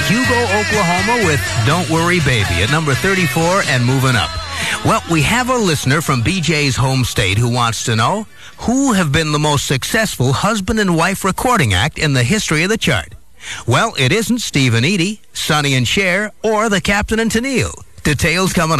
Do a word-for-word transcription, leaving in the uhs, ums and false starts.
Hugo, Oklahoma with Don't Worry Baby at number thirty-four and moving up. Well, we have a listener from B J's home state who wants to know who have been the most successful husband and wife recording act in the history of the chart. Well, it isn't Steve and Edie, Sonny and Cher, or the Captain and Tennille. Details coming up.